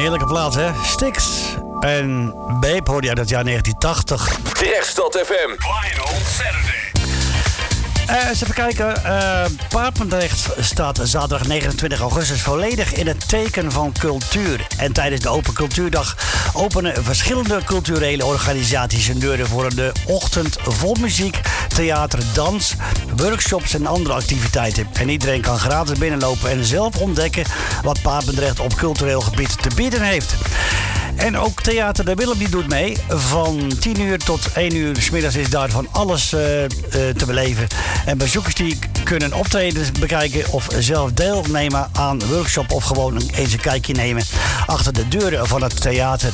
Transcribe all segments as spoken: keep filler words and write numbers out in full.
heerlijke plaat, hè? Styx en Babe hoorde je uit het jaar negentien tachtig. Rechtstad F M. Final Saturday. Uh, eens even kijken. Uh, Papendrecht staat zaterdag negenentwintig augustus volledig in het teken van cultuur. En tijdens de Open Cultuurdag openen verschillende culturele organisaties hun deuren voor de ochtend vol muziek, theater, dans, workshops en andere activiteiten. En iedereen kan gratis binnenlopen en zelf ontdekken wat Papendrecht op cultureel gebied te bieden heeft. En ook Theater de Willem die doet mee. Van tien uur tot één uur 's middags is daar van alles uh, uh, te beleven. En bezoekers die kunnen optredens bekijken of zelf deelnemen aan een workshop of gewoon eens een kijkje nemen achter de deuren van het theater.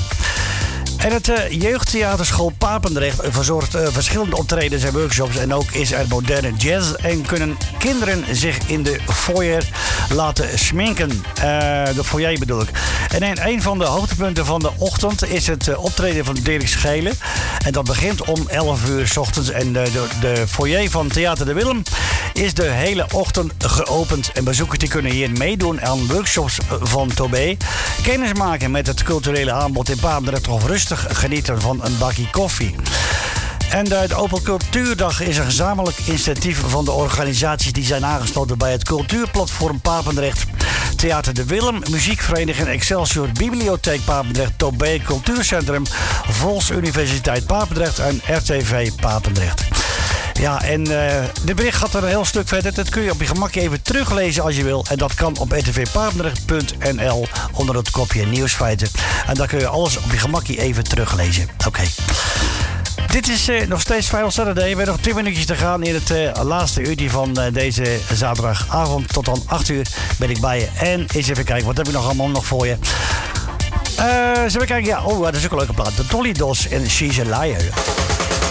En het uh, jeugdtheaterschool Papendrecht verzorgt uh, verschillende optredens en workshops. En ook is er moderne jazz en kunnen kinderen zich in de foyer laten sminken. Uh, de foyer bedoel ik. En een, een van de hoogtepunten van de ochtend is het uh, optreden van Dirk Schelen. En dat begint om elf uur 's ochtends. En de, de, de foyer van Theater de Willem is de hele ochtend geopend. En bezoekers die kunnen hier meedoen aan workshops van Tobé. Kennis maken met het culturele aanbod in Papendrecht of rustig genieten van een bakje koffie. En de Open Cultuurdag is een gezamenlijk initiatief van de organisaties die zijn aangesloten bij het cultuurplatform Papendrecht, Theater de Willem, Muziekvereniging Excelsior, Bibliotheek Papendrecht, Tobé Cultuurcentrum, Volksuniversiteit Papendrecht en R T V Papendrecht. Ja, en uh, de bericht gaat er een heel stuk verder. Dat kun je op je gemak even teruglezen als je wil. En dat kan op r t v papendrecht punt n l onder het kopje nieuwsfeiten. En dan kun je alles op je gemakje even teruglezen. Oké. Okay. Dit is uh, nog steeds Final Saturday. We hebben nog tien minuutjes te gaan in het uh, laatste uurtje van uh, deze zaterdagavond. Tot dan acht uur ben ik bij je. En eens even kijken, wat heb ik nog allemaal nog voor je? Uh, zullen we kijken? Ja, oh, dat is ook een leuke plaat. De Dolly Dos en She's a Liar.